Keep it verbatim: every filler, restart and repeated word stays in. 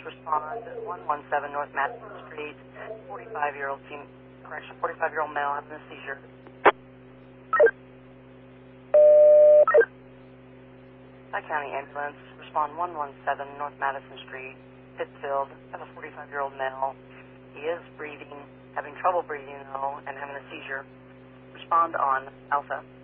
respond one one seven North Madison Street, forty-five-year-old female, correction, forty-five-year-old male having a seizure. Tri-County Ambulance, respond one one seven North Madison Street, Pittsfield, have a forty-five-year-old male. He is breathing, having trouble breathing though, and having a seizure. Respond on Alpha.